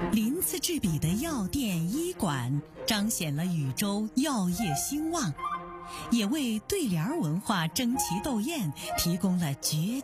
鳞次栉比的药店医馆彰显了禹州药业兴旺，也为对联文化争奇斗艳提供了绝